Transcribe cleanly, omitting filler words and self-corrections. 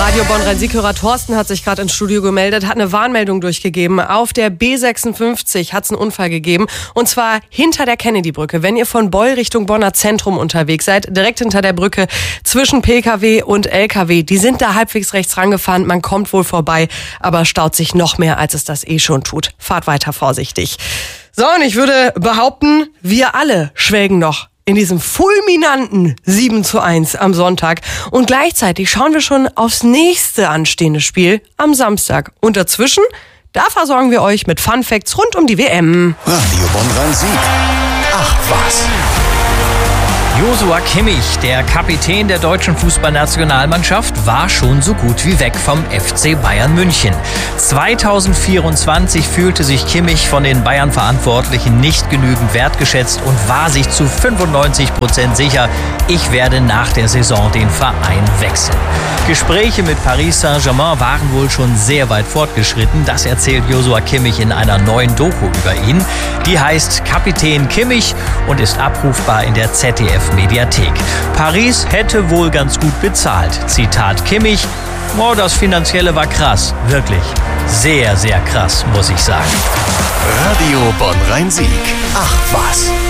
Radio Bonn-Rhein-Sieg-Hörer Thorsten hat sich gerade ins Studio gemeldet, hat eine Warnmeldung durchgegeben. Auf der B56 hat es einen Unfall gegeben. Und zwar hinter der Kennedy-Brücke. Wenn ihr von Beul Richtung Bonner Zentrum unterwegs seid, direkt hinter der Brücke zwischen PKW und LKW. Die sind da halbwegs rechts rangefahren. Man kommt wohl vorbei, aber staut sich noch mehr, als es das schon tut. Fahrt weiter vorsichtig. So, und ich würde behaupten, wir alle schwelgen noch in diesem fulminanten 7:1 am Sonntag. Und gleichzeitig schauen wir schon aufs nächste anstehende Spiel am Samstag. Und dazwischen, da versorgen wir euch mit Fun Facts rund um die WM. Radio Bonn-Rhein-Sieg. Ach was. Joshua Kimmich, der Kapitän der deutschen Fußballnationalmannschaft, war schon so gut wie weg vom FC Bayern München. 2024 fühlte sich Kimmich von den Bayern-Verantwortlichen nicht genügend wertgeschätzt und war sich zu 95% sicher, ich werde nach der Saison den Verein wechseln. Gespräche mit Paris Saint-Germain waren wohl schon sehr weit fortgeschritten. Das erzählt Joshua Kimmich in einer neuen Doku über ihn. Die heißt Kapitän Kimmich und ist abrufbar in der ZDF-Mediathek. Paris hätte wohl ganz gut bezahlt. Zitat Kimmich: Oh, das Finanzielle war krass. Wirklich sehr, sehr krass, muss ich sagen. Radio Bonn-Rhein-Sieg. Ach was.